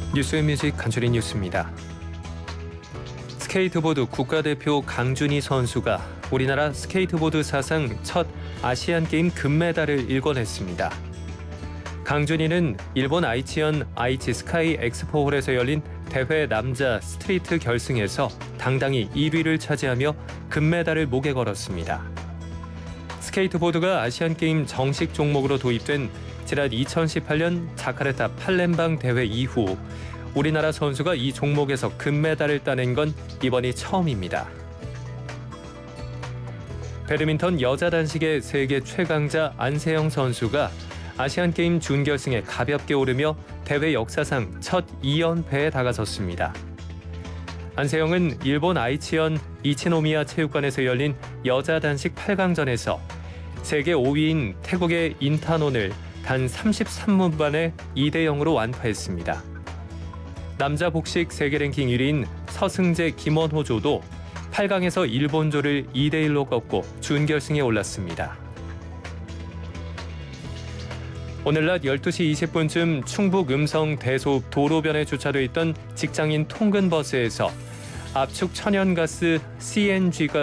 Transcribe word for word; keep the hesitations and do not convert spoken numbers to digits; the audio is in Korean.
뉴스앤뮤직 간추린 뉴스입니다. 스케이트보드 국가대표 강준희 선수가 우리나라 스케이트보드 사상 첫 아시안게임 금메달을 일궈냈습니다. 강준희는 일본 아이치현 아이치 스카이 엑스포홀에서 열린 대회 남자 스트리트 결승에서 당당히 일 위를 차지하며 금메달을 목에 걸었습니다. 스케이트보드가 아시안게임 정식 종목으로 도입된 지난 이천십팔 년 자카르타 팔렘방 대회 이후 우리나라 선수가 이 종목에서 금메달을 따낸 건 이번이 처음입니다. 배드민턴 여자 단식의 세계 최강자 안세영 선수가 아시안게임 준결승에 가볍게 오르며 대회 역사상 첫 이 연패에 다가섰습니다. 안세영은 일본 아이치현 이치노미야 체육관에서 열린 여자 단식 팔 강전에서 세계 오 위인 태국의 인타논을 단 삼십삼 분 만에 이 대 영으로 완파했습니다. 남자 복식 세계 랭킹 일 위인 서승재 김원호조도 팔 강에서 일본조를 이 대 일로 꺾고 준결승에 올랐습니다. 오늘 낮 열두 시 이십 분쯤 충북 음성 대소읍 도로변에 주차돼 있던 직장인 통근 버스에서 압축 천연가스 씨엔지가